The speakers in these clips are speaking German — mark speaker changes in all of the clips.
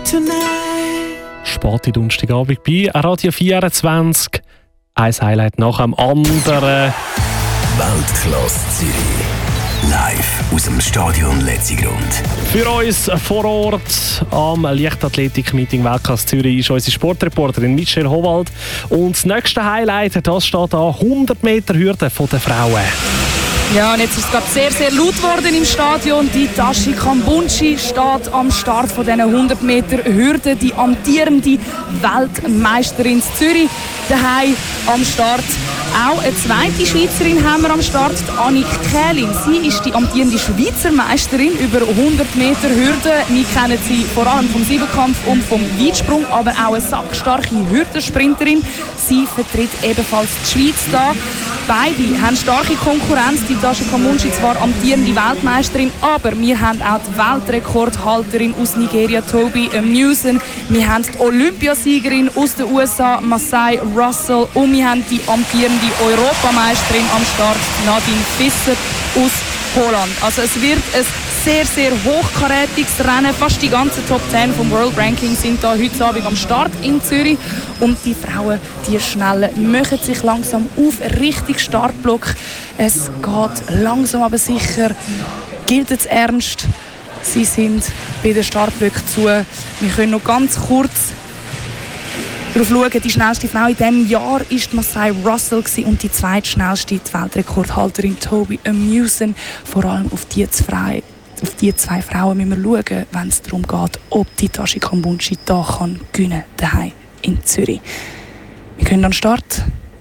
Speaker 1: Späte Donnerstagabend bei Radio 24. Ein Highlight nach dem anderen.
Speaker 2: Weltklasse Zürich. Live aus dem Stadion Letzigrund.
Speaker 1: Für uns vor Ort am Leichtathletik-Meeting Weltklasse Zürich ist unsere Sportreporterin Michelle Howald. Und das nächste Highlight, das steht an 100 Meter Hürde der Frauen.
Speaker 3: Ja, und jetzt ist es gerade sehr, sehr laut geworden im Stadion. Die Tashi Kambunchi steht am Start von diesen 100 Meter Hürde. Die amtierende Weltmeisterin Zürich daheim am Start. Auch eine zweite Schweizerin haben wir am Start, die Annik Kählin. Sie ist die amtierende Schweizer Meisterin über 100 Meter Hürde. Wir kennen sie vor allem vom Siebenkampf und vom Weitsprung, aber auch eine sackstarke Hürdensprinterin. Sie vertritt ebenfalls die Schweiz da. Beide haben starke Konkurrenz. Die Tashi Kambunchi zwar amtierende Weltmeisterin, aber wir haben auch die Weltrekordhalterin aus Nigeria, Toby Amuson. Wir haben die Olympiasiegerin aus den USA, Masai Russell. Und wir haben die amtierende Europameisterin am Start, Nadine Visser aus Holland. Also es wird ein sehr, sehr hochkarätiges Rennen. Fast die ganzen Top 10 vom World Ranking sind da heute Abend am Start in Zürich. Und die Frauen, die Schnellen, machen sich langsam auf Richtung Startblock. Es geht langsam aber sicher. Gilt es ernst? Sie sind bei den Startblöcken zu. Wir können noch ganz kurz darauf schauen, die schnellste Frau in diesem Jahr war Masai Russell und die zweitschnellste, die Weltrekordhalterin Toby Amuson. Vor allem auf die zwei Frauen müssen wir schauen, wenn es darum geht, ob die Tashi Kambunchi da kann gewinnen daheim in Zürich. Wir können an den Start.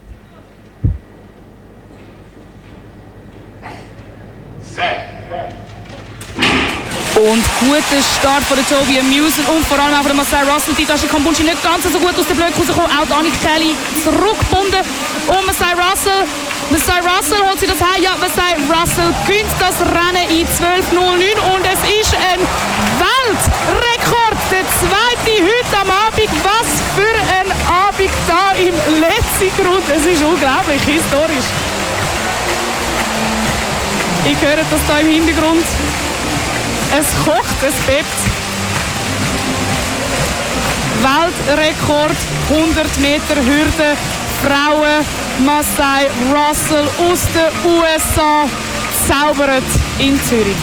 Speaker 3: Und guter Start von der Toby Amuson und vor allem auch von der Masai Russell. Die Tashi Kambunchi nicht ganz so gut aus den Blöcken rausgekommen. Auch Annik Kählin zurückgebunden. Und Masai Russell holt sie das heim. Ja, Masai Russell gewinnt das Rennen in 12:09 und es ist ein Weltrekord. Der zweite heute am Abend. Was für ein Abend da im Letzigrund. Es ist unglaublich historisch. Ich höre das da im Hintergrund. Es kocht, es bebt. Weltrekord 100 Meter Hürde. Frauen Masai Russell aus den USA zaubert in Zürich.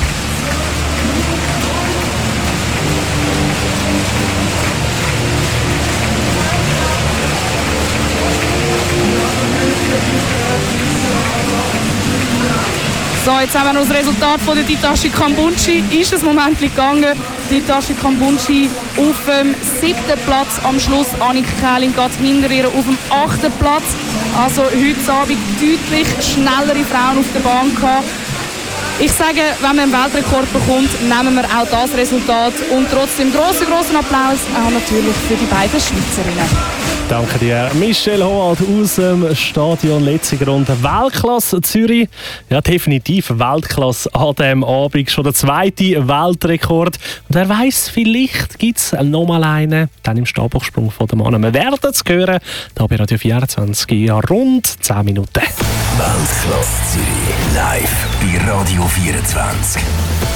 Speaker 3: So, jetzt haben wir noch das Resultat von der Tashi Kambunchi. Ist es ein Moment gegangen. Die Tashi Kambunchi auf dem 7. Platz am Schluss. Annik Kählin geht hinter ihr auf dem 8. Platz. Also heute Abend deutlich schnellere Frauen auf der Bahn gehabt. Ich sage, wenn man einen Weltrekord bekommt, nehmen wir auch das Resultat. Und trotzdem grossen Applaus auch natürlich für die beiden Schweizerinnen.
Speaker 1: Danke dir, Michelle Howald aus dem Stadion Letzigrund. Weltklasse Zürich. Ja, definitiv Weltklasse an diesem Abend. Schon der zweite Weltrekord. Und wer weiss, vielleicht gibt es noch mal einen, dann im Stabhochsprung von der Mann. Wir werden es hören, hier bei Radio 24 in rund 10 Minuten.
Speaker 2: Weltklasse Zürich, live bei Radio 24.